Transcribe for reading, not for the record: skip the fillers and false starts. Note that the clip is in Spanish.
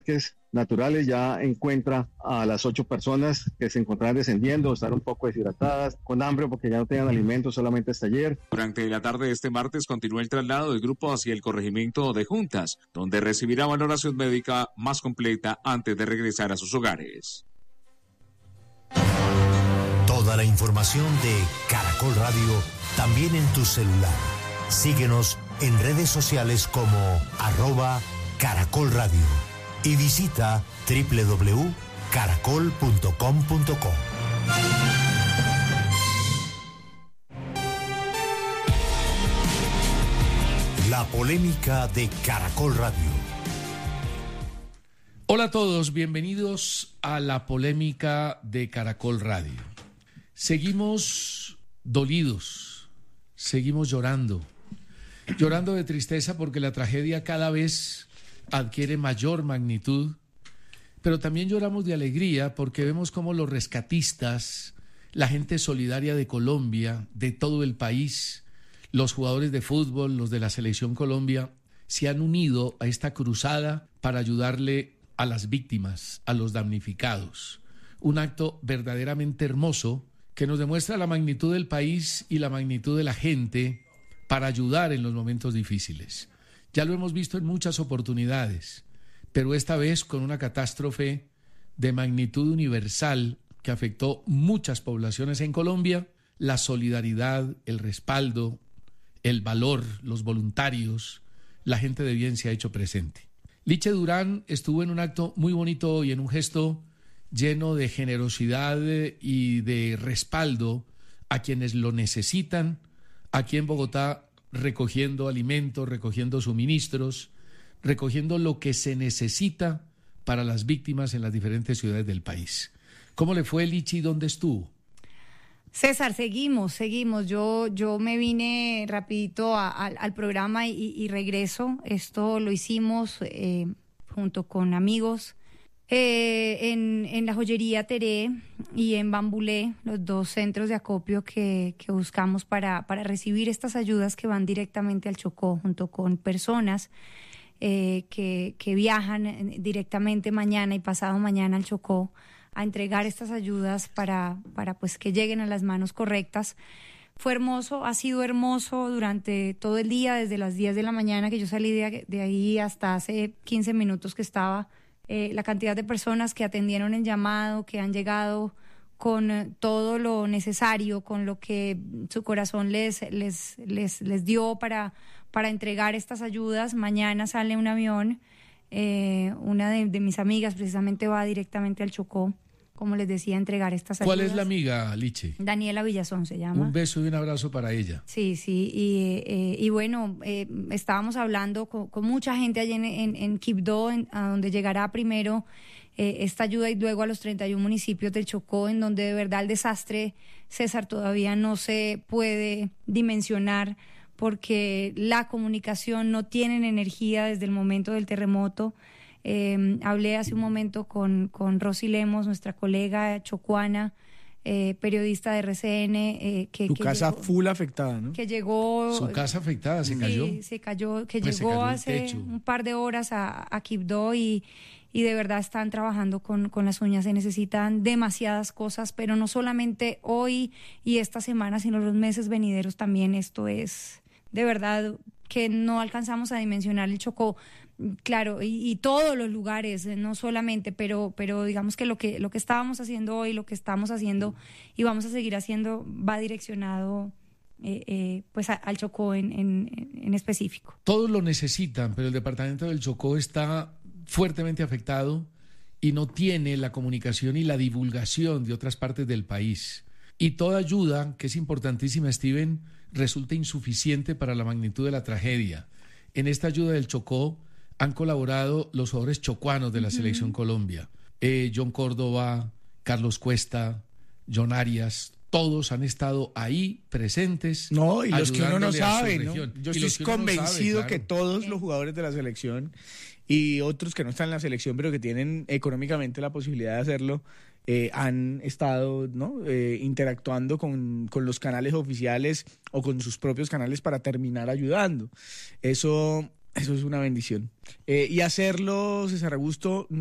naturales ya encuentra a las 8 personas que se encontraban descendiendo, están un poco deshidratadas, con hambre porque ya no tenían alimentos solamente hasta ayer. Durante la tarde de este martes continuó el traslado del grupo hacia el corregimiento de Juntas, donde recibirá valoración médica más completa antes de regresar a sus hogares. Toda la información de Caracol Radio también en tu celular. Síguenos en redes sociales como @Caracol Radio y visita www.caracol.com.co. La polémica de Caracol Radio. Hola a todos, bienvenidos a la polémica de Caracol Radio. Seguimos dolidos, seguimos llorando de tristeza porque la tragedia cada vez adquiere mayor magnitud, pero también lloramos de alegría porque vemos cómo los rescatistas, la gente solidaria de Colombia, de todo el país, los jugadores de fútbol, los de la Selección Colombia, se han unido a esta cruzada para ayudarle a las víctimas, a los damnificados. Un acto verdaderamente hermoso que nos demuestra la magnitud del país y la magnitud de la gente para ayudar en los momentos difíciles. Ya lo hemos visto en muchas oportunidades, pero esta vez con una catástrofe de magnitud universal que afectó muchas poblaciones en Colombia, la solidaridad, el respaldo, el valor, los voluntarios, la gente de bien se ha hecho presente. Liche Durán estuvo en un acto muy bonito y en un gesto lleno de generosidad y de respaldo a quienes lo necesitan aquí en Bogotá, recogiendo alimentos, recogiendo suministros, recogiendo lo que se necesita para las víctimas en las diferentes ciudades del país. ¿Cómo le fue, Lichi, y dónde estuvo? César, seguimos. Yo me vine rapidito al programa y regreso. Esto lo hicimos junto con amigos en la joyería Teré y en Bambulé, los dos centros de acopio que buscamos para recibir estas ayudas que van directamente al Chocó, junto con personas que viajan directamente mañana y pasado mañana al Chocó a entregar estas ayudas para pues que lleguen a las manos correctas. Fue hermoso, ha sido hermoso durante todo el día, desde las 10 de la mañana que yo salí de ahí hasta hace 15 minutos que estaba. La cantidad de personas que atendieron el llamado, que han llegado con todo lo necesario, con lo que su corazón les dio para entregar estas ayudas. Mañana sale un avión, una de mis amigas precisamente va directamente al Chocó, como les decía, a entregar estas ayudas. ¿Cuál es la amiga, Liche? Daniela Villazón se llama. Un beso y un abrazo para ella. Sí, y bueno, estábamos hablando con mucha gente allí en Quibdó, a donde llegará primero esta ayuda y luego a los 31 municipios del Chocó, en donde de verdad el desastre, César, todavía no se puede dimensionar porque la comunicación no tienen energía desde el momento del terremoto. Hablé hace un momento con Rosy Lemos, nuestra colega chocuana, periodista de RCN. Su casa llegó, full afectada, ¿no? Que llegó... Su casa afectada, ¿se cayó? Sí, se cayó, que pues llegó hace un par de horas a Quibdó y de verdad están trabajando con las uñas. Se necesitan demasiadas cosas, pero no solamente hoy y esta semana, sino los meses venideros también. Esto es de verdad que no alcanzamos a dimensionar el Chocó. Claro, y todos los lugares, no solamente, pero digamos que lo que estábamos haciendo hoy, lo que estamos haciendo y vamos a seguir haciendo va direccionado pues al Chocó en específico. Todos lo necesitan, pero el departamento del Chocó está fuertemente afectado y no tiene la comunicación y la divulgación de otras partes del país. Y toda ayuda, que es importantísima, Steven, resulta insuficiente para la magnitud de la tragedia. En esta ayuda del Chocó han colaborado los jugadores chocuanos de la Selección Colombia. John Córdoba, Carlos Cuesta, John Arias, todos han estado ahí presentes. No, y los que uno no sabe, ¿no? Yo estoy convencido que todos los jugadores de la selección y otros que no están en la selección, pero que tienen económicamente la posibilidad de hacerlo, han estado, ¿no? Interactuando con los canales oficiales o con sus propios canales para terminar ayudando. Eso Eso es una bendición. Y hacerlo, César Augusto,